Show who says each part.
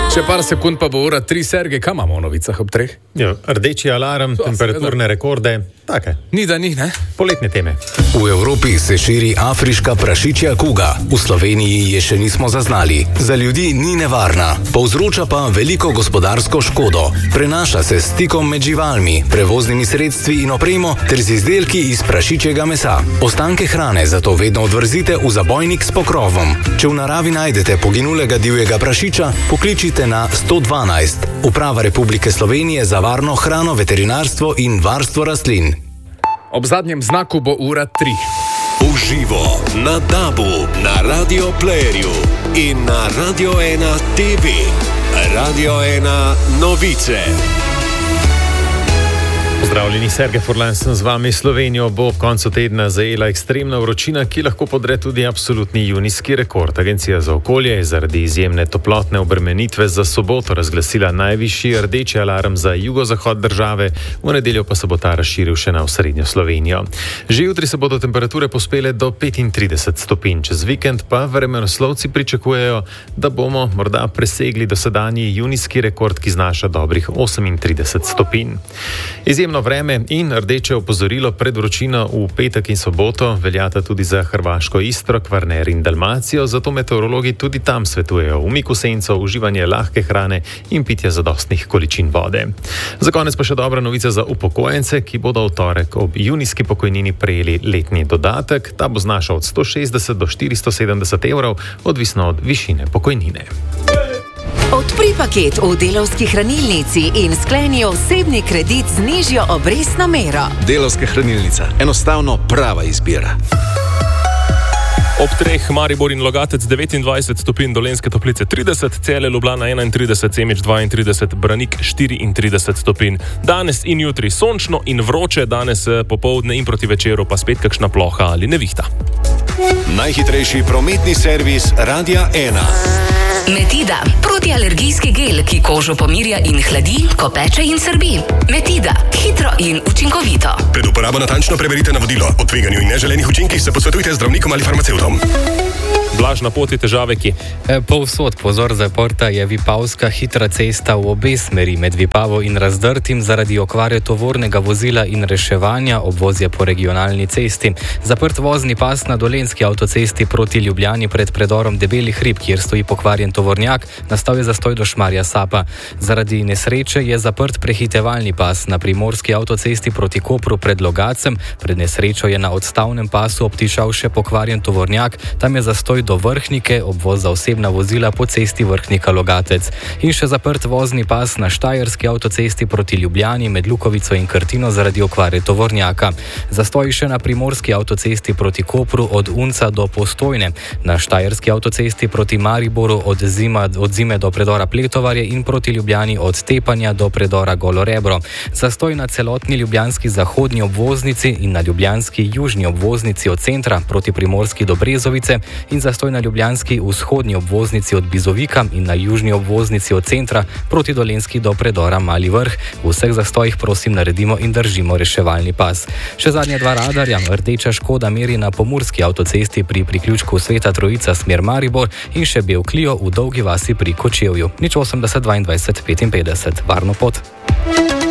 Speaker 1: Še par sekund pa bo ura 3, Sergej, kaj imamo v novicah ob 3?
Speaker 2: Ja, rdeči alarm, temperaturne rekorde, take.
Speaker 1: Ni da ni, ne?
Speaker 2: Poletne teme.
Speaker 3: V Evropi se širi afriška prašičja kuga. V Sloveniji je še nismo zaznali. Za ljudi ni nevarna, povzroča pa veliko gospodarsko škodo. Prenaša se s stikom med živalmi, prevoznimi sredstvi in opremo ter z izdelki iz prašičjega mesa. Ostanke hrane zato vedno odvrzite v zabojnik s pokrovom. Če v naravi najdete poginulega divjega prašiča, pokličite na 112. Uprava Republike Slovenije za varno hrano, veterinarstvo in varstvo rastlin.
Speaker 1: Ob zadnjem znaku bo ura 3.
Speaker 4: Uživo na DAB-u, na Radio Playerju in na Radio 1 TV. Radio 1 novice.
Speaker 2: Pozdravljeni, Sergej Furlan sem z vami. Slovenijo bo ob koncu tedna zajela ekstremna vročina, ki lahko podre tudi absolutni junijski rekord. Agencija za okolje je zaradi izjemne toplotne obremenitve za soboto razglasila najvišji rdeči alarm za jugozahod države, v nedeljo pa se bo ta razširil še na osrednjo Slovenijo. Že jutri se bodo temperature pospele do 35 stopinj, čez vikend pa vremenoslovci pričakujejo, da bomo morda presegli dosedanji junijski rekord, ki znaša dobrih 38 stopinj. Izjemno vreme in rdeče opozorilo pred vročino v petek in soboto veljata tudi za Hrvaško Istro, Kvarner in Dalmacijo, zato meteorologi tudi tam svetujejo umik v senco, uživanje lahke hrane in pitje zadostnih količin vode. Za konec pa še dobra novica za upokojence, ki bodo v torek ob junijski pokojnini prejeli letni dodatek. Ta bo znašal od 160 do 470 evrov, odvisno od višine pokojnine.
Speaker 5: Odpri paket v Delavski hranilnici in skleni osebni kredit z nižjo obrestno mero.
Speaker 6: Delavska hranilnica. Enostavno prava izbira.
Speaker 7: Ob 3 Maribor in Logatec 29 stopinj, Dolenjske Toplice 30, Celje, Ljubljana 31, Semič 32, Branik 34 stopinj. Danes in jutri sončno in vroče, danes popoldne in proti večeru pa spet kakšna ploha ali nevihta.
Speaker 4: Najhitrejši prometni servis Radia 1.
Speaker 8: Metida, protialergijski gel, ki kožo pomirja in hladi, ko peče in srbi. Metida, hitro in učinkovito.
Speaker 4: Pred uporabo natančno preverite navodilo. O tveganju in neželenih učinkih se posvetujte z zdravnikom ali farmacevtom.
Speaker 7: Blaž na poti, težave ki?
Speaker 9: Povsod pozor zaprta je Vipavska hitra cesta v obe smeri med Vipavo in Razdrtim zaradi okvare tovornega vozila in reševanja obvozja po regionalni cesti. Zaprt vozni pas na Dolenjski avtocesti proti Ljubljani pred predorom Debeli hrib, kjer stoji pokvarjen tovornjak, nastal je zastoj do Šmarja Sapa. Zaradi nesreče je zaprt prehitevalni pas na Primorski avtocesti proti Kopru pred Logacem. Pred nesrečo je na odstavnem pasu obtičal še pokvarjen tovornjak, tam je zastoj do Vrhnike, obvoz za osebna vozila po cesti Vrhnika-Logatec. In še zaprt vozni pas na Štajerski avtocesti proti Ljubljani med Lukovico in Krtino zaradi okvare tovornjaka. Zastoj še na Primorski avtocesti proti Kopru od Unca do Postojne, na Štajerski avtocesti proti Mariboru od Zime do predora Pletovarje in proti Ljubljani od Tepanja do predora Golorebro. Zastoj na celotni ljubljanski zahodni obvoznici in na ljubljanski južni obvoznici od centra proti Primorski do Brezovice in zastoj na ljubljanski vzhodni obvoznici od Bizovika in na južni obvoznici od centra proti Dolenjski do predora Mali Vrh. V vseh zastojih prosim naredimo in držimo reševalni pas. Še zadnja dva radarja. Rdeča škoda meri na Pomurski avtocesti pri priključku Sveta Trojica smer Maribor in še bel Clio v Dolgi vasi pri Kočevju. 080 22 55. Varno pot.